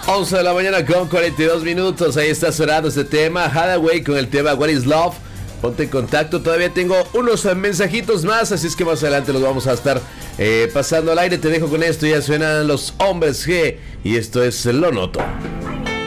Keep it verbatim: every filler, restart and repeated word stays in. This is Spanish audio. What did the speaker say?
once de la mañana con cuarenta y dos minutos. Ahí está sonando este tema. Hathaway con el tema What is Love. Ponte en contacto. Todavía tengo unos mensajitos más, así es que más adelante los vamos a estar eh, pasando al aire. Te dejo con esto. Ya suenan los Hombres G y esto es Lo Noto.